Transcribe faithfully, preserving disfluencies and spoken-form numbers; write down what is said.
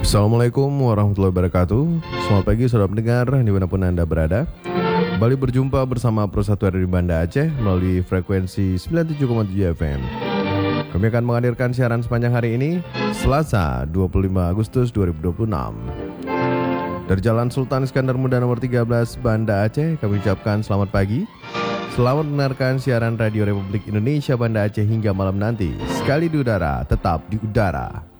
Assalamualaikum warahmatullahi wabarakatuh. Selamat pagi saudara pendengar dimanapun Anda berada. Kembali berjumpa bersama Persatu R R I Banda Aceh melalui frekuensi sembilan puluh tujuh koma tujuh F M. Kami akan menghadirkan siaran sepanjang hari ini, Selasa dua puluh lima Agustus dua ribu dua puluh enam. Dari Jalan Sultan Iskandar Muda nomor tiga belas Banda Aceh, kami ucapkan selamat pagi. Selamat mendengarkan siaran Radio Republik Indonesia Banda Aceh hingga malam nanti. Sekali di udara, tetap di udara.